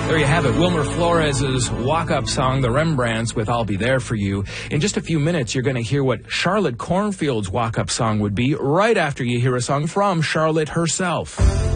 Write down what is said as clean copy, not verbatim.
There you have it, Wilmer Flores' walk-up song, The Rembrandts, with I'll Be There For You. In just a few minutes, you're going to hear what Charlotte Cornfield's walk-up song would be right after you hear a song from Charlotte herself.